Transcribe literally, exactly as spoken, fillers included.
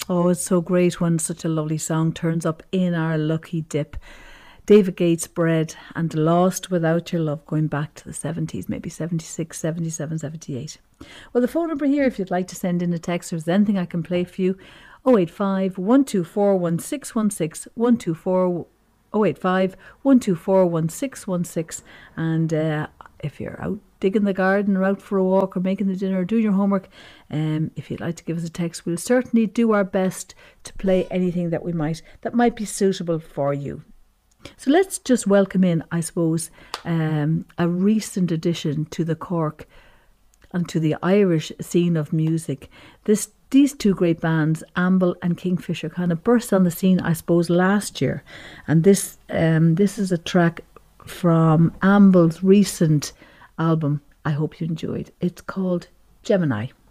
Oh, it's so great when such a lovely song turns up in our lucky dip. David Gates, Bread, and Lost Without Your Love, going back to the seventies, maybe seventy-six, seventy-seven, seventy-eight. Well, the phone number here, if you'd like to send in a text or if there's anything I can play for you, oh eight five, one two four, one six one six, one two four, oh eight five, one two four, one six one six. And uh, if you're out digging the garden or out for a walk or making the dinner or doing your homework, um, if you'd like to give us a text, we'll certainly do our best to play anything that we might, that might be suitable for you. So let's just welcome in, I suppose, um, a recent addition to the Cork and to the Irish scene of music. This These two great bands, Amble and Kingfisher, kind of burst on the scene, I suppose, last year. And this um, this is a track from Amble's recent album. I hope you enjoyed. It's called Gemini.